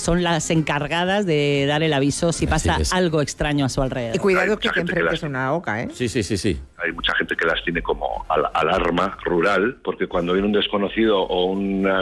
son las encargadas de dar el aviso si pasa algo extraño a su alrededor. Y cuidado que te enfrentes a una oca, ¿eh? Sí. Hay mucha gente que las tiene como alarma rural, porque cuando viene un desconocido o una